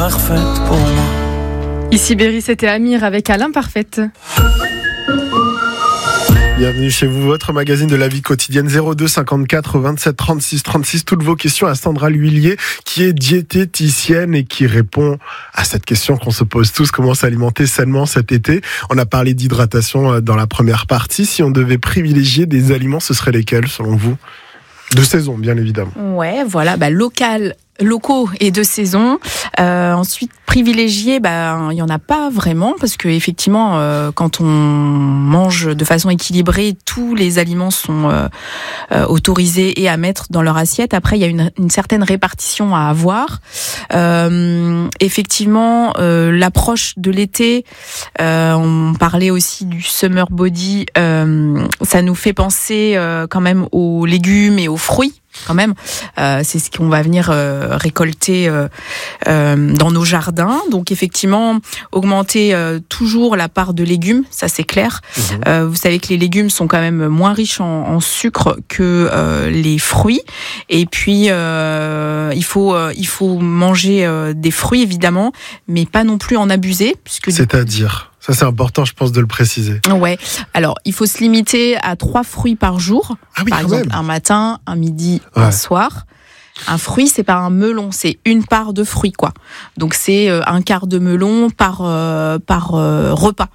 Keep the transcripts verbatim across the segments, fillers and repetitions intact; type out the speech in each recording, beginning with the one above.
parfaite pour moi. Ici Berry, c'était Amir avec Alain Parfaite. Bienvenue chez vous, votre magazine de la vie quotidienne. Zéro deux cinquante-quatre vingt-sept trente-six trente-six. Toutes vos questions à Sandra L'Huillier, qui est diététicienne et qui répond à cette question qu'on se pose tous: comment s'alimenter sainement cet été? On a parlé d'hydratation dans la première partie. Si on devait privilégier des aliments, ce seraient lesquels selon vous? De saison, bien évidemment. Ouais, voilà, bah, local. Locaux et de saison. Euh, ensuite, privilégiés, bah, il y en a pas vraiment parce que effectivement, euh, quand on mange de façon équilibrée, tous les aliments sont euh, euh, autorisés et à mettre dans leur assiette. Après, il y a une, une certaine répartition à avoir. Euh, effectivement, euh, l'approche de l'été, euh, on parlait aussi du summer body. Euh, ça nous fait penser euh, quand même aux légumes et aux fruits. Quand même, euh, c'est ce qu'on va venir euh, récolter euh, euh, dans nos jardins. Donc effectivement, augmenter euh, toujours la part de légumes, ça c'est clair. Mmh. Euh, vous savez que les légumes sont quand même moins riches en, en sucre que euh, les fruits. Et puis euh, il faut euh, il faut manger euh, des fruits évidemment, mais pas non plus en abuser, puisque c'est-à-dire. Ça, c'est important, je pense, de le préciser. Ouais. Alors, il faut se limiter à trois fruits par jour. Ah oui, par exemple, même. un matin, un midi, ouais. un soir. Un fruit, c'est pas un melon, c'est une part de fruit, quoi. Donc, c'est un quart de melon par, euh, par euh, repas.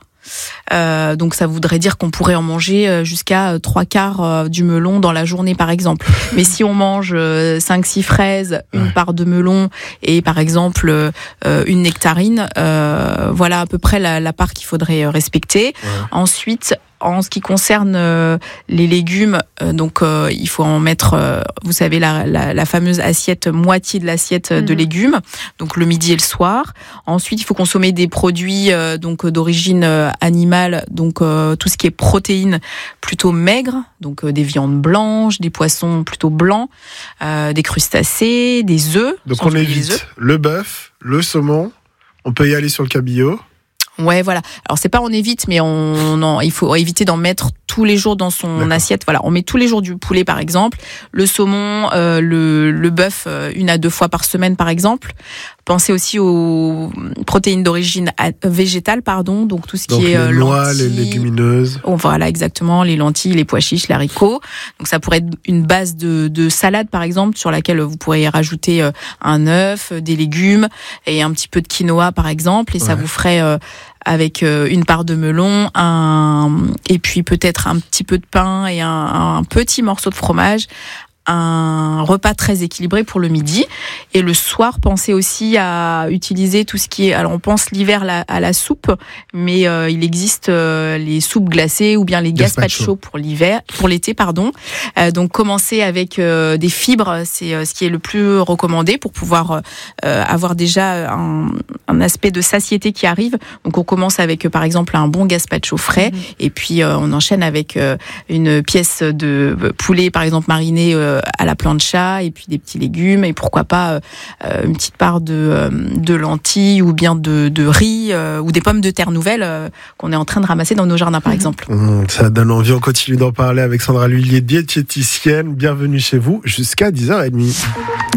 Euh, donc ça voudrait dire qu'on pourrait en manger jusqu'à trois quarts du melon dans la journée par exemple. Mais si on mange cinq six fraises, une ouais. part de melon et par exemple euh, une nectarine, euh, voilà à peu près la, la part qu'il faudrait respecter. Ouais. Ensuite, en ce qui concerne euh, les légumes, euh, donc euh, il faut en mettre, euh, vous savez, la, la, la fameuse assiette, moitié de l'assiette mmh. de légumes, donc le midi et le soir. Ensuite, il faut consommer des produits euh, donc d'origine euh, animale, donc euh, tout ce qui est protéines plutôt maigres, donc euh, des viandes blanches, des poissons plutôt blancs, euh, des crustacés, des œufs. Donc on évite le bœuf, le saumon, on peut y aller sur le cabillaud. Ouais, voilà. Alors c'est pas on évite, mais on, on il faut éviter d'en mettre tous les jours dans son D'accord. assiette. Voilà, on met tous les jours du poulet par exemple, le saumon, euh, le, le bœuf euh, une à deux fois par semaine par exemple. Pensez aussi aux protéines d'origine végétale, pardon, donc tout ce qui donc est les noix, les légumineuses. Oh, voilà, exactement, les lentilles, les pois chiches, les haricots. Donc ça pourrait être une base de, de salade par exemple, sur laquelle vous pourriez rajouter euh, un œuf, des légumes et un petit peu de quinoa par exemple, et ouais. ça vous ferait euh, avec euh, une part de melon, un et puis peut-être un petit peu de pain et un, un petit morceau de fromage. Un repas très équilibré pour le midi. Et le soir, pensez aussi à utiliser tout ce qui est... Alors, on pense l'hiver la, à la soupe, mais euh, il existe euh, les soupes glacées ou bien les gazpacho, gazpacho pour l'hiver, pour l'été, pardon. Euh, donc, commencer avec euh, des fibres, c'est euh, ce qui est le plus recommandé pour pouvoir euh, avoir déjà un, un aspect de satiété qui arrive. Donc, on commence avec, euh, par exemple, un bon gazpacho frais, mmh. et puis euh, on enchaîne avec euh, une pièce de poulet, par exemple, mariné euh, à la plancha et puis des petits légumes et pourquoi pas euh, une petite part de, euh, de lentilles ou bien de, de riz euh, ou des pommes de terre nouvelles euh, qu'on est en train de ramasser dans nos jardins par exemple. Mmh, ça donne envie, on continue d'en parler avec Sandra L'Huillier, diététicienne. Bienvenue chez vous jusqu'à dix heures trente.